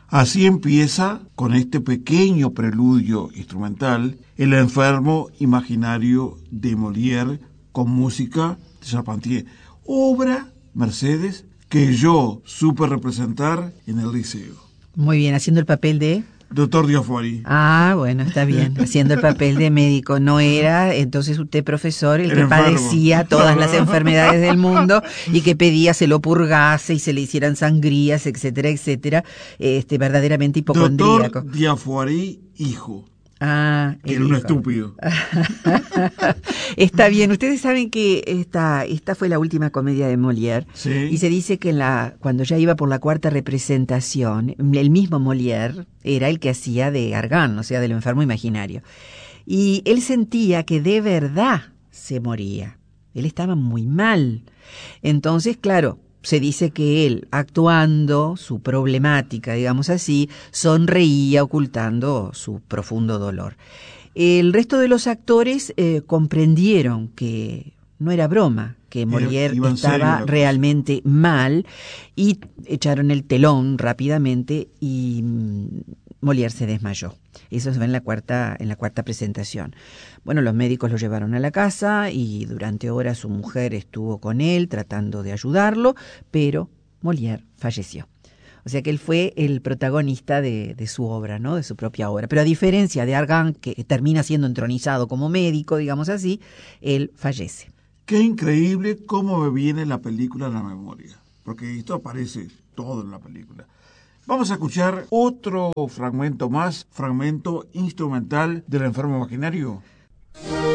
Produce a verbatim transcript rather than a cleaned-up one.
Así empieza, con este pequeño preludio instrumental, El enfermo imaginario de Molière con música de Charpentier, obra, Mercedes, que yo supe representar en el liceo. Muy bien, haciendo el papel de... Doctor Diafoari. Ah, bueno, está bien, haciendo el papel de médico. No era, entonces usted, profesor, el, el que enfermo. Padecía todas las enfermedades del mundo y que pedía se lo purgase y se le hicieran sangrías, etcétera, etcétera. Este, verdaderamente hipocondríaco. Doctor Diafoari, hijo. Ah, que era un estúpido. Está bien, ustedes saben que esta, esta fue la última comedia de Molière. Sí. Y se dice que en la, cuando ya iba por la cuarta representación, el mismo Molière era el que hacía de Argan, o sea, del enfermo imaginario. Y él sentía que de verdad se moría. Él estaba muy mal. Entonces, claro, se dice que él, actuando su problemática, digamos así, sonreía ocultando su profundo dolor. El resto de los actores eh, comprendieron que no era broma, que Molière estaba realmente mal y echaron el telón rápidamente y Molière se desmayó. Eso se ve en la cuarta, en la cuarta presentación. Bueno, los médicos lo llevaron a la casa y durante horas su mujer estuvo con él tratando de ayudarlo, pero Molière falleció. O sea que él fue el protagonista de, de su obra, ¿no? De su propia obra. Pero a diferencia de Argan, que termina siendo entronizado como médico, digamos así, él fallece. Qué increíble cómo me viene la película a la memoria, porque esto aparece todo en la película. Vamos a escuchar otro fragmento más, fragmento instrumental del enfermo imaginario.